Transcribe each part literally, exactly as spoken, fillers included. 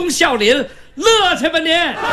中笑林，乐去吧您！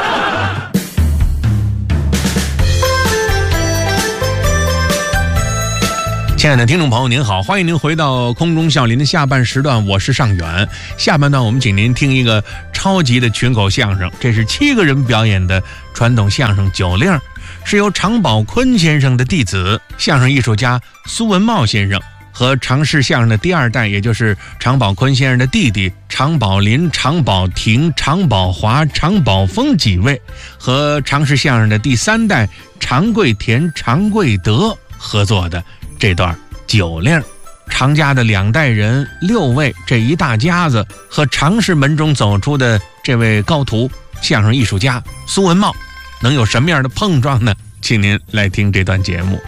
亲爱的听众朋友您好，欢迎您回到空中笑林的下半时段，我是尚远。下半段我们请您听一个超级的群口相声，这是七个人表演的传统相声九令，是由常宝坤先生的弟子相声艺术家苏文茂先生和常氏相声的第二代，也就是常宝坤先生的弟弟常宝林、常宝霆、常宝华、常宝峰几位，和常氏相声的第三代常贵田、常贵德合作的这段九令。常家的两代人六位，这一大家子和常氏门中走出的这位高徒相声艺术家苏文茂，能有什么样的碰撞呢？请您来听这段节目。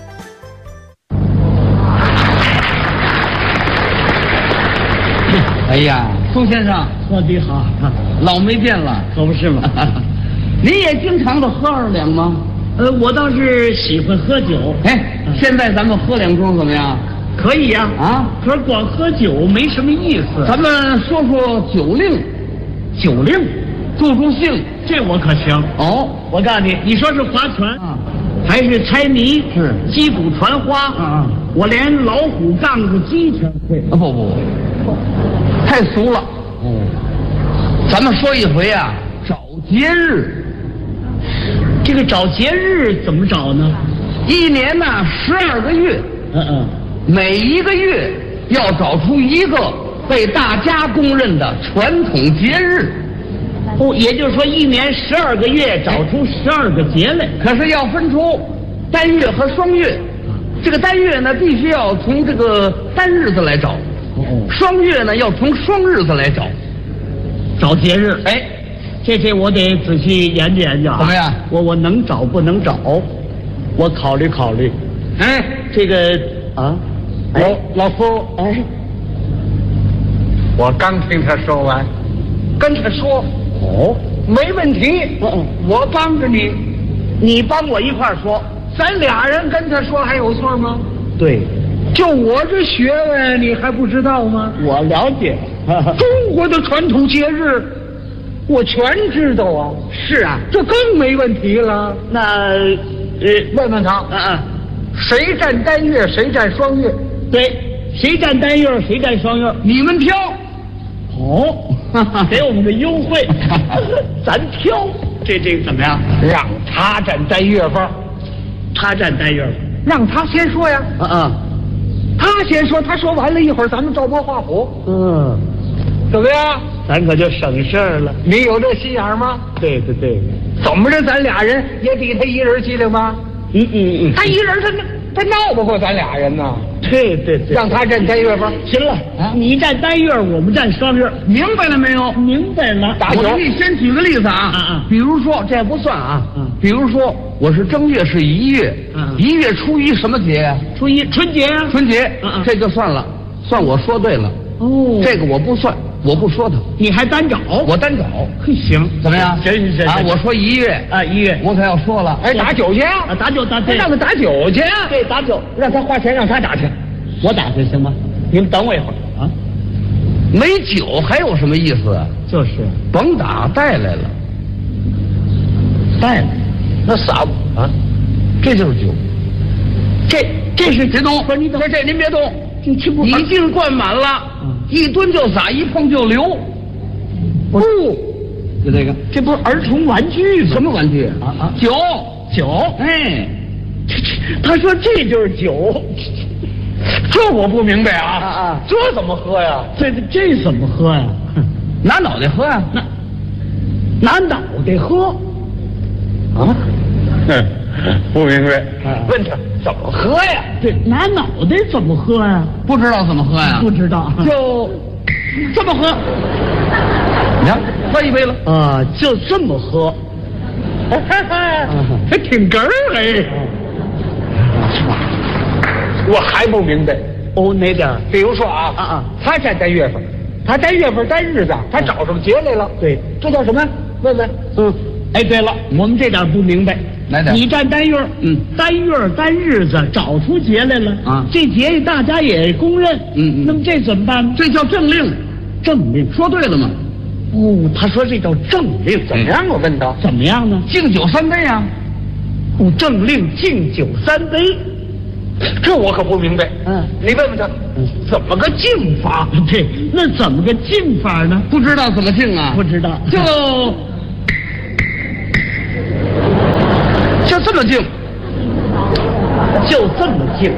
哎呀，苏先生， 说的好， 老没见了， 可不是吗？ 您也经常的喝二两吗？ 呃，我倒是喜欢喝酒。 哎，现在咱们喝两盅怎么样？ 可以呀、啊， 啊， 可是光喝酒没什么意思。 咱们说说酒令， 酒令， 助助兴， 这我可行。 哦， 我告诉你，你说是划拳， 啊， 还是猜谜， 是击鼓传花， 啊啊， 我连老虎杠子鸡全会。 啊，不不不，太俗了。哦，咱们说一回啊，找节日。 这个找节日怎么找呢？ 一年呢十二个月， 嗯嗯， 每一个月要找出一个被大家公认的传统节日。 哦，也就是说一年十二个月找出十二个节来。 可是要分出单月和双月，这个单月呢必须要从这个单日子来找， 哦， 双月呢要从双日子来找。 找节日， 哎， 这这我得仔细研究研究啊。 怎么样？ 我我能找不能找？我考虑考虑。 哎， 这个啊， 老哎老夫， 哎， 我刚听他说完，跟他说， 哦， 没问题， 嗯嗯， 我帮着你， 你帮我一块儿说。 咱俩人跟他说还有错吗？ 对， 就我这学问，你还不知道吗？ 我了解。 中国的传统节日，我全知道啊。 是啊， 这更没问题了。 那呃， 问问他， 嗯嗯， 谁占单月，谁占双月？ 对，谁占单月，谁占双月？ 你们挑。 哦，给我们个优惠，咱挑。这这个怎么样？ 让他占单月份， 他占单月份。 让他先说呀。 嗯嗯他先说，他说完了，一会儿咱们照模画虎， 嗯， 怎么样？ 咱可就省事儿了。 你有这心眼吗？ 对对对， 怎么着，咱俩人也比他一人机灵吧？ 嗯嗯嗯， 他一人他他闹不过咱俩人呐。 对对对， 让他占单月份。 行了， 啊你占单月，我们占双月， 明白了没有？ 明白了。 打我给你先举个例子啊， 啊啊比如说这不算啊， 嗯比如说我是正月是一月， 嗯一月初一什么节呀？ 初一春节啊。 春节， 嗯嗯这就算了，算我说对了， 哦， 这个我不算，我不说他， 你还单找？ 我单找， 嘿，行， 怎么样？ 行行行啊，我说一月， 啊一月， 我可要说了，哎， 行打酒去啊啊，打酒打哎让他打酒去啊， 对打酒， 让他花钱让他打去， 我打去行吗？你们等我一会儿啊。 没酒还有什么意思啊？ 就是甭打，带来了， 带了， 那傻啊，这就是酒。这这是别动， 不是你等这这您别动， 这这不已经灌满了， 嗯一蹲就洒，一碰就流。不，就这个， 这不是儿童玩具吗？ 什么玩具啊啊酒酒？ 哎， 这这，他说这就是酒， 这我不明白啊啊啊这怎么喝呀？ 这这这怎么喝呀？ 拿脑袋喝呀？ 那拿脑袋喝啊？嗯，不明白啊。 问他怎么喝呀？ 对，拿脑袋怎么喝呀？ 不知道怎么喝呀？ 不知道， 就这么喝。你看，喝一杯了。 啊，就这么喝， 还挺哏儿哎。我还不明白。 哦，哪点儿？ 比如说啊啊啊， 他占单月份，他单月份单日子，他找上节来了。 对， 这叫什么？问问。 嗯，哎，对了，我们这点不明白。 哪点？ 你占单月， 嗯， 单月单日子找出节来了啊， 这节大家也公认， 嗯嗯那么这怎么办呢？ 这叫政令。 政令说对了吗？ 哦，他说这叫政令，怎么样？我问他，怎么样呢？ 敬酒三杯啊。 哦，政令敬酒三杯，这我可不明白。 嗯， 你问问他， 嗯， 怎么个敬法？ 对，那怎么个敬法呢？ 不知道怎么敬啊？ 不知道， 就就这么敬， 就这么敬。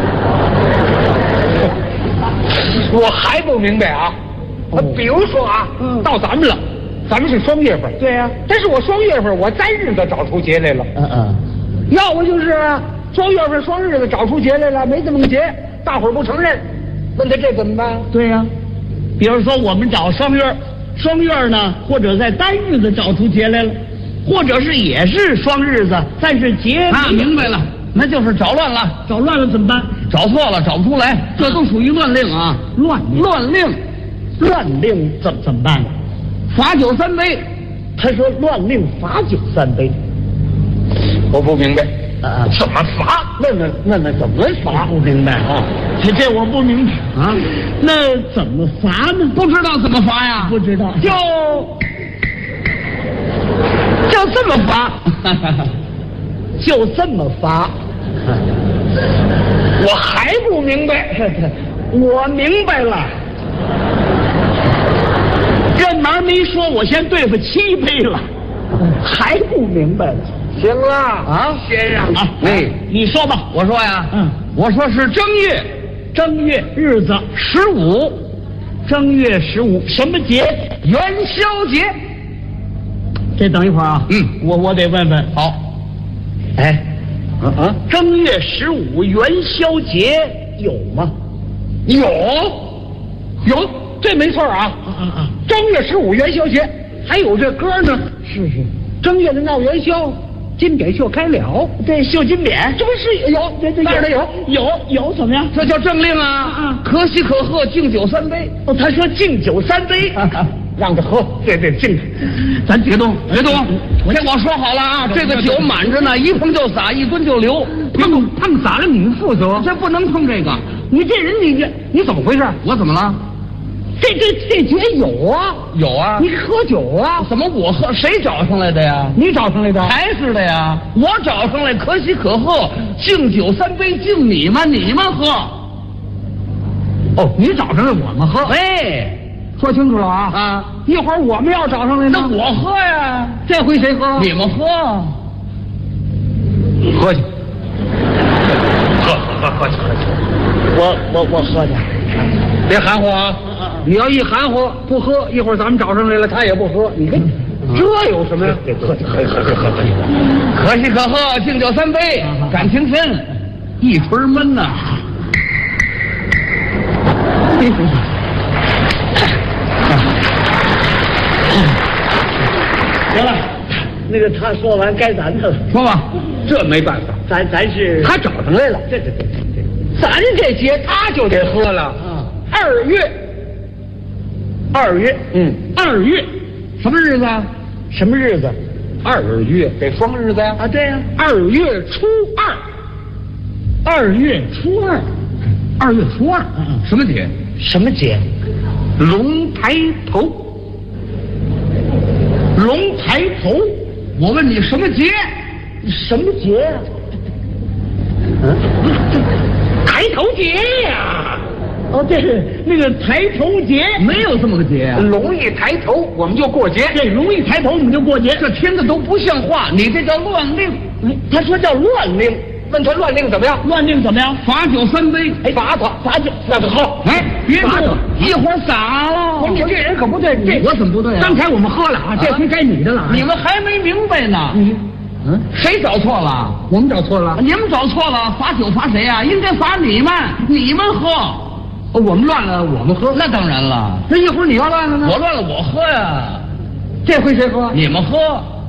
我还不明白啊。 哦比如说啊， 嗯到咱们了，咱们是双月份。 对呀但是我双月份我单日子找出节来了。 嗯嗯， 要不就是双月份双日子找出节来了，没这么个节，大伙儿不承认，问他这怎么办？ 对呀、比如说我们找双月，双月呢，或者在单日子找出节来了，或者是也是双日子，但是节啊，明白了，那就是找乱了， 找乱了怎么办？ 找错了，找不出来，这都属于乱令啊！ 乱令乱令， 乱令怎么怎么办呢？ 罚酒三杯。 他说乱令罚酒三杯，我不明白。 啊， 怎么罚？问问问问怎么罚？ 不明白啊，这这我不明白啊。那怎么罚呢？ 不知道怎么罚呀？ 不知道， 就就这么罚， 就这么罚。我还不明白。我明白了。 这门没说，我先对付七杯了，还不明白了。 行了啊，先生啊， 哎你说吧。 我说呀， 嗯， 我说是正月正月日子十五， 正月十五什么节？ 元宵节。 这等一会儿啊， 嗯， 我我得问问。 好， 哎， 嗯嗯， 正月十五元宵节有吗？ 有有，这没错啊。 啊啊啊！ 正月十五元宵节，还有这歌呢。 是是， 正月的闹元宵，金匾绣开了。 这绣金匾， 这不是有？ 这这那儿的有有有怎么样？ 这叫政令啊！ 啊可喜可贺，敬酒三杯。 哦，他说敬酒三杯， 让他喝。对对，敬。 咱别动别动，这我说好了啊，这个酒满着呢，一碰就洒，一蹲就流， 碰碰洒了你负责。 这不能碰这个。 你这人你这你怎么回事？ 我怎么了？ 这这这节有啊， 有啊， 你喝酒啊？ 怎么我喝？谁找上来的呀？ 你找上来的？ 还是的呀，我找上来，可喜可贺，敬酒三杯，敬你们，你们喝。 哦，你找上来我们喝。 哎， 说清楚了啊！ 啊， 一会儿我们要找上来呢， 那我喝呀， 这回谁喝？ 你们喝， 喝去。喝喝喝喝去喝去。 我我我喝去。 别含糊啊！你要一含糊不喝，一会儿咱们找上来了，他也不喝。你看，这有什么呀？喝去喝喝喝喝喝。 可喜可贺，敬酒三杯，感情深，一锤闷呐。 行了，那个他说完该咱的了。 说吧， 这没办法， 咱咱是他找上来了。 对对对对， 咱这节他就得喝了。 啊， 二月， 二月， 嗯， 二月什么日子啊？ 什么日子？ 二月得双日子呀。 啊，对呀、 二月初二， 二月初二， 二月初二， 嗯什么节？ 什么节？ 龙抬头。 龙抬头。 我问你什么节？ 什么节呀、嗯， 抬头节呀！ 哦，这是那个抬头节， 没有这么个节啊！ 龙一抬头，我们就过节。 这容易抬头，我们就过节。 这听着都不像话，你这叫乱令。 哎他说叫乱令， 问他乱令怎么样？ 乱令怎么样？ 罚酒三杯， 哎，罚他， 罚酒， 让他喝。 哎，别罚动，一会儿洒了。 不是你这人可不对，这我怎么不对啊？ 刚才我们喝了啊，这回该你的了啊。 你们还没明白呢。 你， 嗯，谁找错了？ 我们找错了。 你们找错了，罚酒罚谁啊？应该罚你们，你们喝。 哦，我们乱了，我们喝。 那当然了， 那一会儿你要乱了呢？ 我乱了，我喝呀。 这回谁喝？ 你们喝，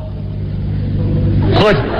喝去。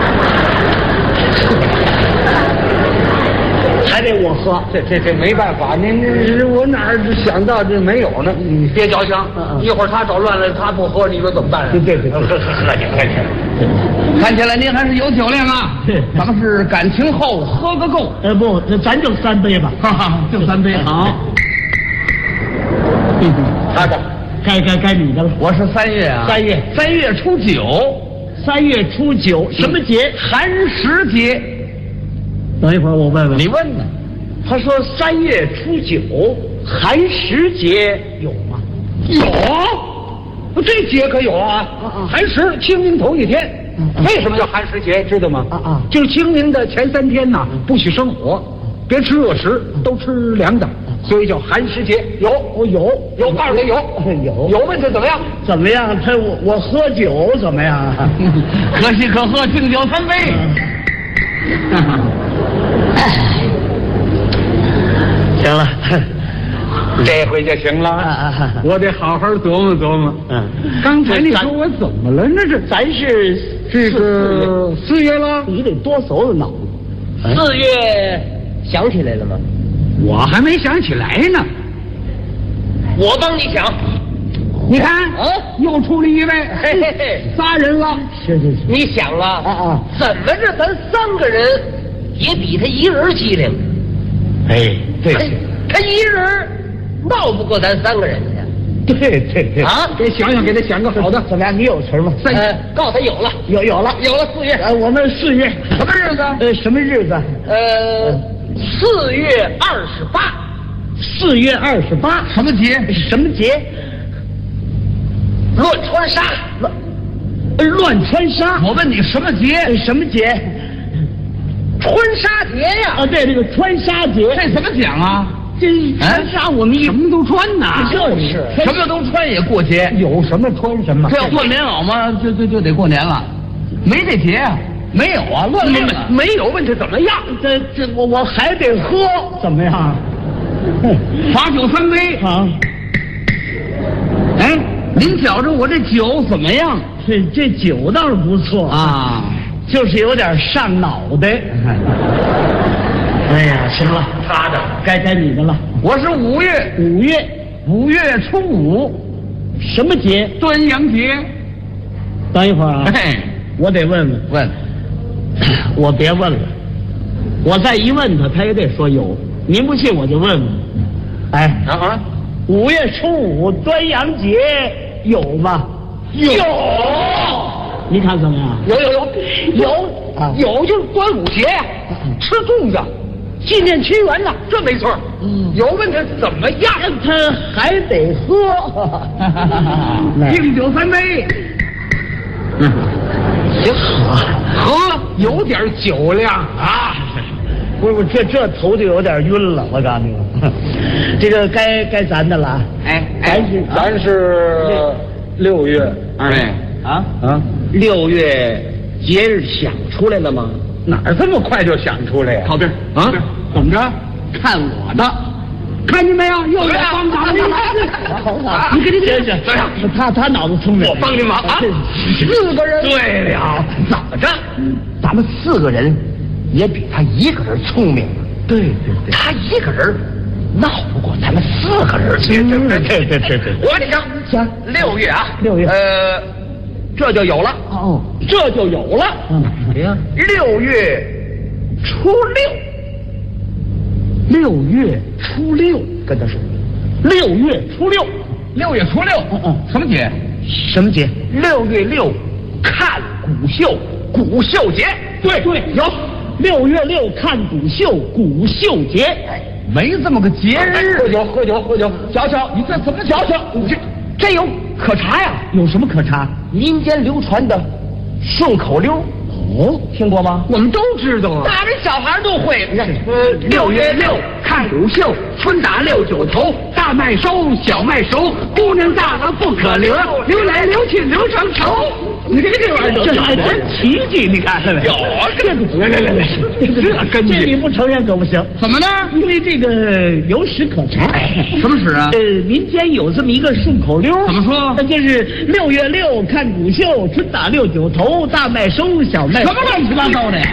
还得我喝。 这这这没办法，您这我哪儿想到这没有呢？你别着腔，一会儿他找乱了，他不喝，你说怎么办？ 对对对喝喝喝去喝去。 看起来您还是有酒量啊。 对咱们是感情厚，喝个够。 呃不，那咱就三杯吧。 哈哈，就三杯好。 他的该该该你的了。 我是三月啊， 三月三月初九， 三月初九什么节？ 寒食节。 等一会儿我问问你问呢？ 他说三月初九寒食节有吗？ 有，这节可有啊！寒食清明头一天。为什么叫寒食节？知道吗？ 啊啊， 就是清明的前三天呐，不许生火，别吃热食，都吃凉的，所以叫寒食节。有， 我有有，告诉你有， 有有。问他怎么样？ 怎么样？他我我喝酒怎么样？ 可喜可贺，敬酒三杯。 行了， 这回就行了。 啊啊我得好好琢磨琢磨。 嗯， 刚才你说我怎么了？那是咱是这个四月了， 你得多走走脑子。 四月想起来了吗？ 我还没想起来呢。 我帮你想。 你看， 啊， 又出了一位， 嘿嘿嘿， 仨人了。 是是是。 你想了啊啊， 怎么着咱三个人也比他一人机灵？ 哎，对他他一人闹不过咱三个人去对对对啊！ 给想想，给他想个好的。 怎么样？你有词吗？ 三呃，告诉他有了， 有有了有了四月。 呃，我们四月什么日子？ 呃，什么日子？ 呃，四月二十八。 四月二十八。 什么节？ 什么节？ 乱穿纱。 乱呃乱穿纱。 我问你什么节？ 呃什么节？ 穿纱节呀！ 啊，对，这个穿纱节。 这怎么讲啊？ 这穿纱我们一什么都穿呐， 就是什么都穿也过节。 有什么穿什么。 这要换棉袄嘛，就就就得过年了。没这节啊？没有啊，乱没了。 没有，问他怎么样？这这我我还得喝，怎么样？ 罚酒三杯。 好， 哎，您觉着我这酒怎么样这这酒倒是不错， 啊？ 就是有点上脑袋。哎呀，行了， 他的， 该该你的了。 我是五月五月五月初五， 什么节？ 端阳节。 等一会儿啊， 嘿， 我得问问。 问， 我别问了，我再一问他，他也得说有。您不信我就问问。哎， 啊啊， 五月初五端阳节有吗？ 有， 你看怎么样？ 有有有有啊有，就是端午节呀，吃粽子，纪念屈原呐，这没错。 嗯有问他怎么样？ 他还得喝。 敬酒三杯。 嗯， 行，喝有点酒量啊。 不是不是，这这头就有点晕了，我告诉你，这个该该咱的了啊。 哎咱是咱是六月二位啊啊， 六月节日想出来了吗？ 哪儿这么快就想出来呀？ 靠边啊，怎么着？看我的，看见没有？又有帮忙的。 好好，你给你这这，他他脑子聪明， 我帮你忙啊！ 四个人。 对了，怎么着？ 咱们四个人也比他一个人聪明。 对对对， 他一个人闹不过咱们四个人去。 对对对对对。 我跟你讲， 行， 六月啊， 六月呃，这就有了， 哦， 这就有了。 嗯，谁呀？ 六月初六， 六月初六， 跟他说， 六月初六， 六月初六， 嗯嗯什么节？ 什么节？ 六月六看古秀，古秀节。 对对，有六月六看古秀，古秀节。 没这么个节日。 喝酒喝酒喝酒， 瞧瞧，你这怎么瞧瞧？ 这这有可查呀， 有什么可查？ 民间流传的顺口溜。 哦， 听过吗？ 我们都知道啊。 大人小孩都会。呃，六月六看古秀，春打六九头，大麦收，小麦熟，姑娘大了不可留，留来留去留成仇。 你这玩意儿，这还真奇迹，你看看没？ 有啊， 这来来来来，这个这根据这你不承认可不行。 怎么呢？ 因为这个有史可查。 什么史啊？ 呃，民间有这么一个顺口溜， 怎么说那就是六月六看古秀，春打六九头，大麦收，小麦什么乱七八糟的呀？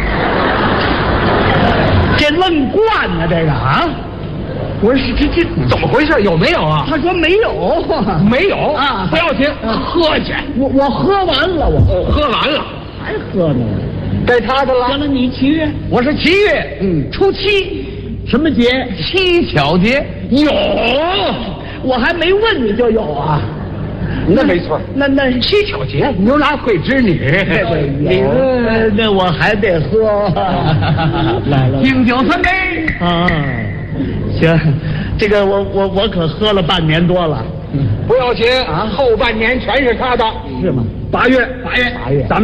这愣惯呢，这个啊！ 我说这这怎么回事？有没有啊？ 他说没有， 没有啊不要紧，喝去。 我我喝完了，我喝完了， 还喝呢。 该他的了。 行了，你七月我是七月， 嗯初七， 什么节？ 七巧节。 有， 我还没问你就有啊？ 那没错。 那那七巧节牛郎会织女， 你那那我还得喝。来了， 敬酒三杯啊！行，这个我我我可喝了半年多了。 不要紧啊，后半年全是他的。 是吗？ 八月，八月， 八月， 咱们。